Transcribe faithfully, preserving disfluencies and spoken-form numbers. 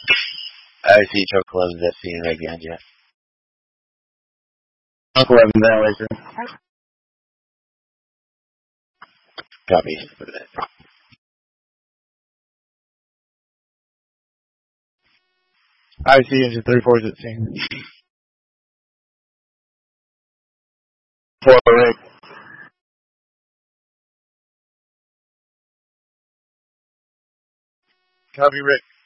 I see Choke Clubs at scene right behind you. Uncle Evan, that way, sir. Copy. I see engine three fours at scene. Four, Rick. Copy, Rick.